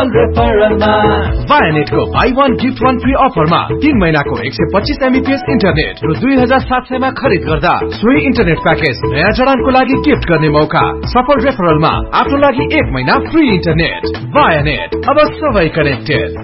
सफल रेफरलमा Vianet को buy one gift one free अफरमा 3 महिनाको 125 Mbps इन्टरनेट र 2700 मा खरिद गर्दा सोही इन्टरनेट प्याकेज नयाँ जडानको लागि गिफ्ट गर्ने मौका। सफल रेफरलमा आफ्नो लागि 1 महिना फ्री इन्टरनेट। Vianet, अब सबै कनेक्टेड।